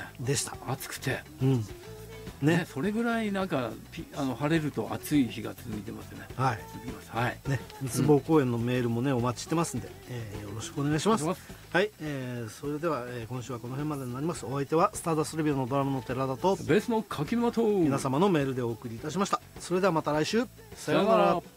でした。 暑くて、 ね、 それぐらいなんか晴れると暑い日が続いてますね。 はい、 続きます。はいね、三つ棒公演のメールもねお待ちしてますんで、よろしくお願いします。はい、それでは、今週はこの辺までになります。お相手はスターダストレビューのドラムの寺田とベースの柿沼と皆様のメールでお送りいたしました。それではまた来週、さようなら。